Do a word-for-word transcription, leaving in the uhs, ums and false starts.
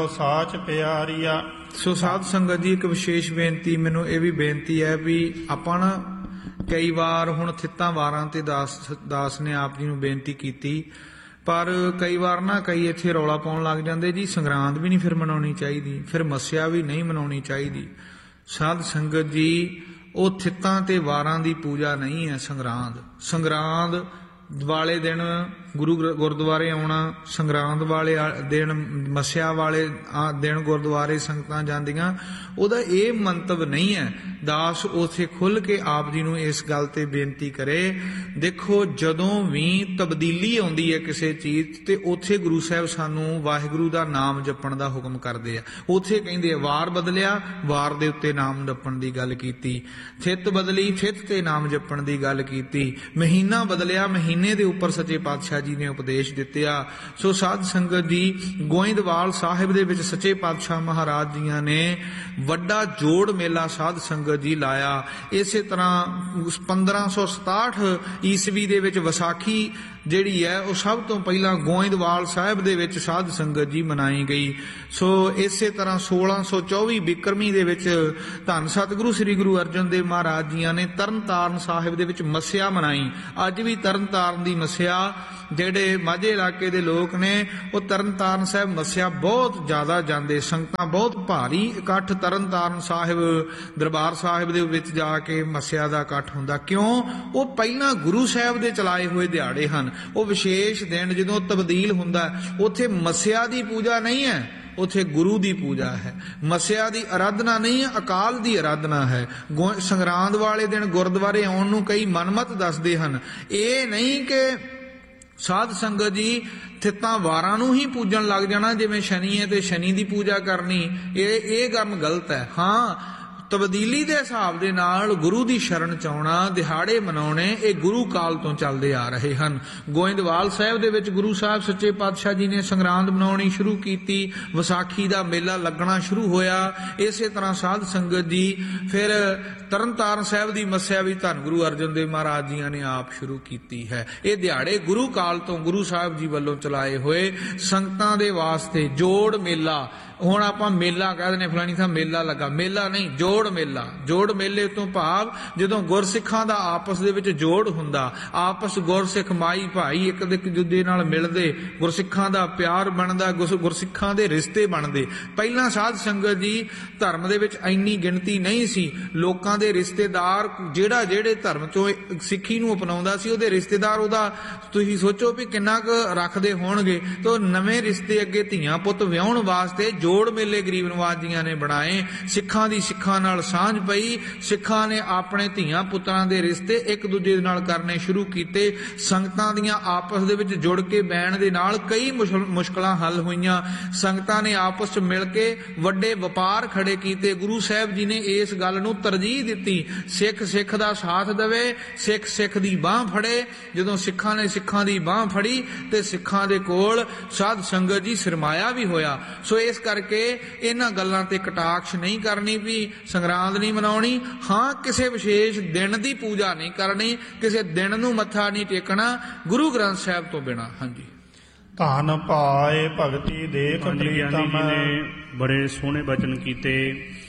ਸਾਚ ਪਿਆਰੀਆ। ਸੋ ਸਾਧ ਸੰਗਤ ਜੀ, ਇੱਕ ਵਿਸ਼ੇਸ਼ ਬੇਨਤੀ, ਮੈਨੂੰ ਇਹ ਵੀ ਬੇਨਤੀ ਹੈ ਵੀ ਆਪਾਂ ਨਾ ਕਈ ਵਾਰ ਹੁਣ ਥਿੱਤਾਂ ਵਾਰਾਂ ਤੇ ਦਾਸ ਦਾਸ ਨੇ ਆਪ ਜੀ ਨੂੰ ਬੇਨਤੀ ਕੀਤੀ, ਪਰ ਕਈ ਵਾਰ ਨਾ ਕਈ ਇੱਥੇ ਰੌਲਾ ਪਾਉਣ ਲੱਗ ਜਾਂਦੇ ਜੀ ਸੰਗਰਾਂਦ ਵੀ ਨਹੀਂ ਫਿਰ ਮਨਾਉਣੀ ਚਾਹੀਦੀ, ਫਿਰ ਮੱਸਿਆ ਵੀ ਨਹੀਂ ਮਨਾਉਣੀ ਚਾਹੀਦੀ। ਸਾਧ ਸੰਗਤ ਜੀ, ਉਹ ਥਿੱਤਾਂ ਤੇ ਵਾਰਾਂ ਦੀ ਪੂਜਾ ਨਹੀਂ ਹੈ ਸੰਗਰਾਂਦ। ਸੰਗਰਾਂਦ ਵਾਲੇ ਦਿਨ ਗੁਰੂ ਗੁਰਦੁਆਰੇ ਆਉਣਾ, ਸੰਗਰਾਂਦ ਵਾਲੇ ਦਿਨ ਮੱਸਿਆ ਵਾਲੇ ਦਿਨ ਗੁਰਦੁਆਰੇ ਸੰਗਤਾਂ ਜਾਂਦੀਆਂ, ਉਹਦਾ ਇਹ ਮੰਤਵ ਨਹੀਂ ਹੈ। ਦਾਸ ਉੱਥੇ ਖੁੱਲ੍ਹ ਕੇ ਆਪ ਜੀ ਨੂੰ ਇਸ ਗੱਲ ਤੇ ਬੇਨਤੀ ਕਰੇ, ਦੇਖੋ ਜਦੋਂ ਵੀ ਤਬਦੀਲੀ ਆਉਂਦੀ ਹੈ ਕਿਸੇ ਚੀਜ਼ ਤੇ ਉੱਥੇ ਗੁਰੂ ਸਾਹਿਬ ਸਾਨੂੰ ਵਾਹਿਗੁਰੂ ਦਾ ਨਾਮ ਜਪਣ ਦਾ ਹੁਕਮ ਕਰਦੇ ਆ। ਉੱਥੇ ਕਹਿੰਦੇ ਆ ਵਾਰ ਬਦਲਿਆ, ਵਾਰ ਦੇ ਉੱਤੇ ਨਾਮ ਜਪਣ ਦੀ ਗੱਲ ਕੀਤੀ, ਥਿੱਤ ਬਦਲੀ, ਥਿੱਤ ਤੇ ਨਾਮ ਜਪਣ ਦੀ ਗੱਲ ਕੀਤੀ, ਮਹੀਨਾ ਬਦਲਿਆ, ਮਹੀਨੇ ਦੇ ਉੱਪਰ ਸੱਚੇ ਪਾਤਸ਼ਾਹ ਜੀ ਨੇ ਉਪਦੇਸ਼ ਦਿੱਤੇ ਆ। ਸੋ ਸਾਧ ਸੰਗਤ ਜੀ, ਗੋਇੰਦਵਾਲ ਸਾਹਿਬ ਦੇ ਵਿੱਚ ਸੱਚੇ ਪਾਤਸ਼ਾਹ ਮਹਾਰਾਜ ਜੀਆਂ ਨੇ ਵੱਡਾ ਜੋੜ ਮੇਲਾ ਸਾਧ ਸੰਗਤ ਜੀ ਲਾਇਆ। ਇਸੇ ਤਰ੍ਹਾਂ ਪੰਦਰਾਂ ਸੌ ਸਤਾਹਠ ਈਸਵੀ ਦੇ ਵਿੱਚ ਵਿਸਾਖੀ ਜਿਹੜੀ ਹੈ ਉਹ ਸਭ ਤੋਂ ਪਹਿਲਾਂ ਗੋਇੰਦਵਾਲ ਸਾਹਿਬ ਦੇ ਵਿੱਚ ਸਾਧ ਸੰਗਤ ਜੀ ਮਨਾਈ ਗਈ। ਸੋ ਇਸੇ ਤਰ੍ਹਾਂ ਸੋਲਾਂ ਸੌ ਚੌਵੀ ਬਿਕਰਮੀ ਦੇ ਵਿੱਚ ਧੰਨ ਸਤਿਗੁਰੂ ਸ੍ਰੀ ਗੁਰੂ ਅਰਜਨ ਦੇਵ ਮਹਾਰਾਜ ਜੀਆਂ ਨੇ ਤਰਨਤਾਰਨ ਸਾਹਿਬ ਦੇ ਵਿੱਚ ਮੱਸਿਆ ਮਨਾਈ। ਅੱਜ ਵੀ ਤਰਨਤਾਰਨ ਦੀ ਮੱਸਿਆ, ਜਿਹੜੇ ਮਾਝੇ ਇਲਾਕੇ ਦੇ ਲੋਕ ਨੇ ਉਹ ਤਰਨਤਾਰਨ ਸਾਹਿਬ ਮੱਸਿਆ ਬਹੁਤ ਜ਼ਿਆਦਾ ਜਾਂਦੇ, ਸੰਗਤਾਂ ਬਹੁਤ ਭਾਰੀ ਇਕੱਠ ਤਰਨਤਾਰਨ ਸਾਹਿਬ ਦਰਬਾਰ ਸਾਹਿਬ ਦੇ ਵਿੱਚ ਜਾ ਕੇ ਮੱਸਿਆ ਦਾ ਇਕੱਠ ਹੁੰਦਾ। ਕਿਉਂ? ਉਹ ਪਹਿਲਾਂ ਗੁਰੂ ਸਾਹਿਬ ਦੇ ਚਲਾਏ ਹੋਏ ਦਿਹਾੜੇ ਹਨ। ਉਹ ਵਿਸ਼ੇਸ਼ ਦਿਨ ਜਦੋਂ ਤਬਦੀਲ ਹੁੰਦਾ, ਉੱਥੇ ਮੱਸਿਆ ਦੀ ਪੂਜਾ ਨਹੀਂ ਹੈ, ਉੱਥੇ ਗੁਰੂ ਦੀ ਪੂਜਾ ਹੈ। ਮੱਸਿਆ ਦੀ ਅਰਾਧਨਾ ਨਹੀਂ ਹੈ, ਅਕਾਲ ਦੀ ਅਰਾਧਨਾ ਹੈ। ਸੰਗਰਾਂਦ ਵਾਲੇ ਦਿਨ ਗੁਰਦੁਆਰੇ ਆਉਣ ਨੂੰ ਕਈ ਮਨਮਤ ਦੱਸਦੇ ਹਨ। ਇਹ ਨਹੀਂ ਕਿ ਸਾਧ ਸੰਗਤ ਜੀ ਥਿੱਤਾਂ ਵਾਰਾਂ ਨੂੰ ਹੀ ਪੂਜਣ ਲੱਗ ਜਾਣਾ, ਜਿਵੇਂ ਸ਼ਨੀ ਹੈ ਤੇ ਸ਼ਨੀ ਦੀ ਪੂਜਾ ਕਰਨੀ, ਇਹ ਇਹ ਕੰਮ ਗਲਤ ਹੈ। ਹਾਂ, ਤਬਦੀਲੀ ਦੇ ਹਿਸਾਬ ਦੇ ਨਾਲ ਗੁਰੂ ਦੀ ਸ਼ਰਨ ਚ ਆਉਣਾ, ਦਿਹਾੜੇ ਮਨਾਉਣੇ, ਇਹ ਗੁਰੂ ਕਾਲ ਤੋਂ ਚੱਲਦੇ ਆ ਰਹੇ ਹਨ। ਗੋਇੰਦਵਾਲ ਸਾਹਿਬ ਦੇ ਵਿੱਚ ਗੁਰੂ ਸਾਹਿਬ ਸੱਚੇ ਪਾਤਸ਼ਾਹ ਜੀ ਨੇ ਸੰਗਰਾਂਦ ਮਨਾਉਣੀ ਸ਼ੁਰੂ ਕੀਤੀ, ਵਿਸਾਖੀ ਦਾ ਮੇਲਾ ਲੱਗਣਾ ਸ਼ੁਰੂ ਹੋਇਆ। ਇਸੇ ਤਰ੍ਹਾਂ ਸਾਧ ਸੰਗਤ ਜੀ ਫਿਰ ਤਰਨਤਾਰਨ ਸਾਹਿਬ ਦੀ ਮੱਸਿਆ ਵੀ ਧੰਨ ਗੁਰੂ ਅਰਜਨ ਦੇਵ ਮਹਾਰਾਜ ਜੀਆਂ ਨੇ ਆਪ ਸ਼ੁਰੂ ਕੀਤੀ ਹੈ। ਇਹ ਦਿਹਾੜੇ ਗੁਰੂ ਕਾਲ ਤੋਂ ਗੁਰੂ ਸਾਹਿਬ ਜੀ ਵੱਲੋਂ ਚਲਾਏ ਹੋਏ ਸੰਗਤਾਂ ਦੇ ਵਾਸਤੇ ਜੋੜ ਮੇਲਾ। ਹੁਣ ਆਪਾਂ ਮੇਲਾ ਕਹਿ ਦਿੰਦੇ, ਫਲਾਣੀ ਥਾਂ ਮੇਲਾ ਲੱਗਾ, ਮੇਲਾ ਨਹੀਂ, ਜੋੜ ਮੇਲਾ। ਜੋੜ ਮੇਲੇ ਤੋਂ ਭਾਵ ਜਦੋਂ ਗੁਰਸਿੱਖਾਂ ਦਾ ਆਪਸ ਦੇ ਵਿੱਚ ਜੋੜ ਹੁੰਦਾ, ਆਪਸ ਗੁਰਸਿੱਖ ਮਾਈ ਭਾਈ ਇੱਕ ਦੂਜੇ ਨਾਲ ਮਿਲਦੇ, ਗੁਰਸਿੱਖਾਂ ਦਾ ਪਿਆਰ ਬਣਦਾ, ਗੁਰਸਿੱਖਾਂ ਦੇ ਰਿਸ਼ਤੇ ਬਣਦੇ। ਪਹਿਲਾਂ ਸਾਧ ਸੰਗਤ ਜੀ ਧਰਮ ਦੇ ਵਿੱਚ ਇੰਨੀ ਗਿਣਤੀ ਨਹੀਂ ਸੀ, ਲੋਕਾਂ ਦੇ ਰਿਸ਼ਤੇਦਾਰ ਜਿਹੜਾ ਜਿਹੜੇ ਧਰਮ ਚੋਂ ਸਿੱਖੀ ਨੂੰ ਅਪਣਾਉਂਦਾ ਸੀ ਉਹਦੇ ਰਿਸ਼ਤੇਦਾਰ ਉਹਦਾ ਤੁਸੀਂ ਸੋਚੋ ਵੀ ਕਿੰਨਾ ਕੁ ਰੱਖਦੇ ਹੋਣਗੇ। ਤਾਂ ਨਵੇਂ ਰਿਸ਼ਤੇ ਅੱਗੇ ਧੀਆਂ ਪੁੱਤ ਵਿਆਹੁਣ ਵਾਸਤੇ ਜੋੜ ਮੇਲੇ ਗਰੀਬ ਨਵਾਜ ਜੀਆਂ ਨੇ ਬਣਾਏ। ਸਿੱਖਾਂ ਦੀ ਸਿੱਖਾਂ ਨਾਲ ਸਾਂਝ ਪਈ, ਸਿੱਖਾਂ ਨੇ ਆਪਣੇ ਧੀਆਂ ਪੁੱਤਰਾਂ ਦੇ ਰਿਸ਼ਤੇ ਇੱਕ ਦੂਜੇ ਨਾਲ ਕਰਨੇ ਸ਼ੁਰੂ ਕੀਤੇ। ਸੰਗਤਾਂ ਦੀਆਂ ਆਪਸ ਦੇ ਵਿੱਚ ਜੁੜ ਕੇ ਬਹਿਣ ਦੇ ਨਾਲ ਕਈ ਮੁਸ਼ਕਲਾਂ ਹੱਲ ਹੋਈਆਂ। ਸੰਗਤਾਂ ਨੇ ਆਪਸ 'ਚ ਮਿਲ ਕੇ ਵੱਡੇ ਵਪਾਰ ਖੜੇ ਕੀਤੇ। ਗੁਰੂ ਸਾਹਿਬ ਜੀ ਨੇ ਇਸ ਗੱਲ ਨੂੰ ਤਰਜੀਹ ਦਿੱਤੀ, ਸਿੱਖ ਸਿੱਖ ਦਾ ਸਾਥ ਦੇਵੇ, ਸਿੱਖ ਸਿੱਖ ਦੀ ਬਾਂਹ ਫੜੇ। ਜਦੋਂ ਸਿੱਖਾਂ ਨੇ ਸਿੱਖਾਂ ਦੀ ਬਾਂਹ ਫੜੀ ਤੇ ਸਿੱਖਾਂ ਦੇ ਕੋਲ ਸਾਧ ਸੰਗਤ ਜੀ ਸਰਮਾਇਆ ਵੀ ਹੋਇਆ। ਸੋ ਇਸ ਕਰਕੇ ਇਹਨਾਂ ਗੱਲਾਂ ਤੇ ਕਟਾਕਸ਼ ਨਹੀਂ ਕਰਨੀ ਵੀ ਸੰਗਰਾਂਦ ਨਹੀਂ ਮਨਾਉਣੀ। ਹਾਂ, ਕਿਸੇ ਵਿਸ਼ੇਸ਼ ਦਿਨ ਦੀ ਪੂਜਾ ਨਹੀਂ ਕਰਨੀ, ਕਿਸੇ ਦਿਨ ਨੂੰ ਮੱਥਾ ਨਹੀਂ ਟੇਕਣਾ ਗੁਰੂ ਗ੍ਰੰਥ ਸਾਹਿਬ ਤੋਂ ਬਿਨਾਂ। ਹਾਂਜੀ, ਧੰਨ ਭਾਏ ਭਗਤੀ ਦੇਖ ਪ੍ਰੀਤਮ ਨੇ ਬੜੇ ਸੋਹਣੇ ਬਚਨ ਕੀਤੇ।